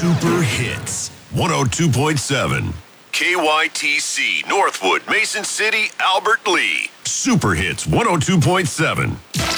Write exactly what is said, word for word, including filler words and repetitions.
Super Hits one oh two point seven. K Y T C, Northwood, Mason City, Albert Lee. Super Hits one oh two point seven.